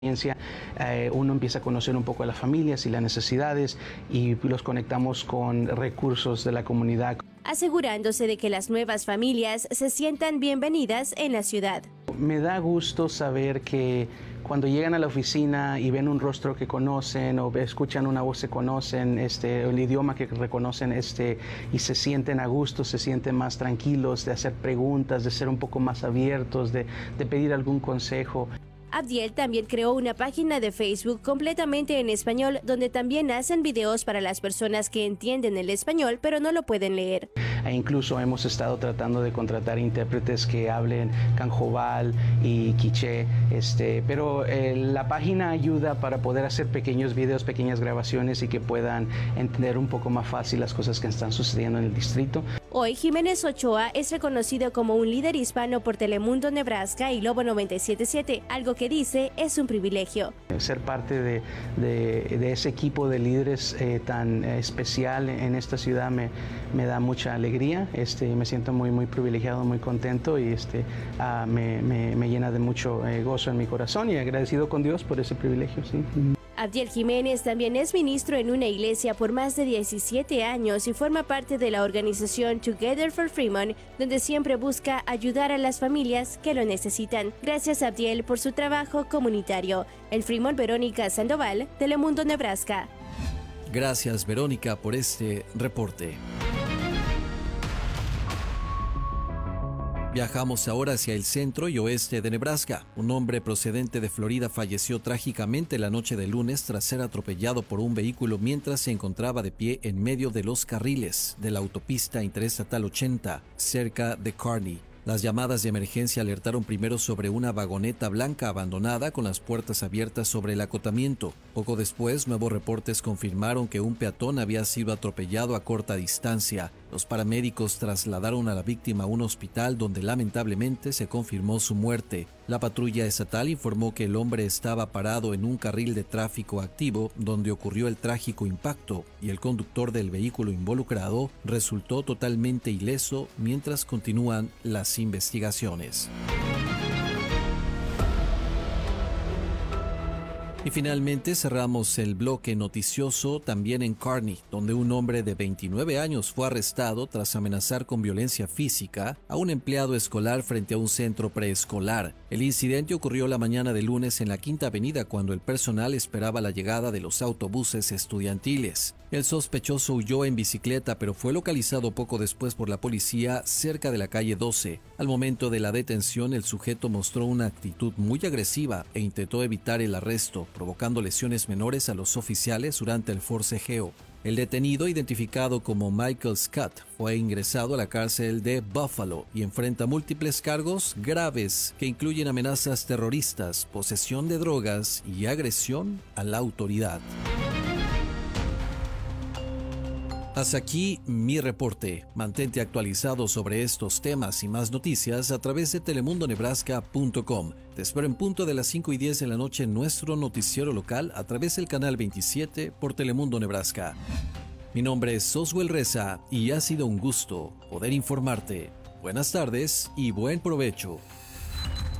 Uno empieza a conocer un poco a las familias y las necesidades y los conectamos con recursos de la comunidad. Asegurándose de que las nuevas familias se sientan bienvenidas en la ciudad. Me da gusto saber que cuando llegan a la oficina y ven un rostro que conocen o escuchan una voz que conocen, el idioma que reconocen, y se sienten a gusto, se sienten más tranquilos de hacer preguntas, de ser un poco más abiertos, de pedir algún consejo. Abdiel también creó una página de Facebook completamente en español, donde también hacen videos para las personas que entienden el español pero no lo pueden leer. E incluso hemos estado tratando de contratar intérpretes que hablen canjobal y quiché, pero la página ayuda para poder hacer pequeños videos, pequeñas grabaciones y que puedan entender un poco más fácil las cosas que están sucediendo en el distrito. Hoy, Jiménez Ochoa es reconocido como un líder hispano por Telemundo Nebraska y Lobo 97.7, algo que dice es un privilegio. Ser parte de ese equipo de líderes tan especial en esta ciudad me da mucha alegría, me siento muy privilegiado, muy contento y me llena de mucho gozo en mi corazón y agradecido con Dios por ese privilegio. Sí. Abdiel Jiménez también es ministro en una iglesia por más de 17 años y forma parte de la organización Together for Fremont, donde siempre busca ayudar a las familias que lo necesitan. Gracias a Abdiel por su trabajo comunitario. En Fremont, Verónica Sandoval, Telemundo Nebraska. Gracias, Verónica, por este reporte. Viajamos ahora hacia el centro y oeste de Nebraska. Un hombre procedente de Florida falleció trágicamente la noche del lunes tras ser atropellado por un vehículo mientras se encontraba de pie en medio de los carriles de la autopista interestatal 80, cerca de Kearney. Las llamadas de emergencia alertaron primero sobre una vagoneta blanca abandonada con las puertas abiertas sobre el acotamiento. Poco después, nuevos reportes confirmaron que un peatón había sido atropellado a corta distancia. Los paramédicos trasladaron a la víctima a un hospital donde lamentablemente se confirmó su muerte. La patrulla estatal informó que el hombre estaba parado en un carril de tráfico activo donde ocurrió el trágico impacto y el conductor del vehículo involucrado resultó totalmente ileso mientras continúan las investigaciones. Y finalmente cerramos el bloque noticioso también en Kearney, donde un hombre de 29 años fue arrestado tras amenazar con violencia física a un empleado escolar frente a un centro preescolar. El incidente ocurrió la mañana de lunes en la Quinta Avenida cuando el personal esperaba la llegada de los autobuses estudiantiles. El sospechoso huyó en bicicleta, pero fue localizado poco después por la policía cerca de la calle 12. Al momento de la detención, el sujeto mostró una actitud muy agresiva e intentó evitar el arresto, provocando lesiones menores a los oficiales durante el forcejeo. El detenido, identificado como Michael Scott, fue ingresado a la cárcel de Buffalo y enfrenta múltiples cargos graves que incluyen amenazas terroristas, posesión de drogas y agresión a la autoridad. Hasta aquí mi reporte. Mantente actualizado sobre estos temas y más noticias a través de telemundonebraska.com. Te espero en punto de las 5:10 de la noche en nuestro noticiero local a través del canal 27 por Telemundo Nebraska. Mi nombre es Oswell Reza y ha sido un gusto poder informarte. Buenas tardes y buen provecho.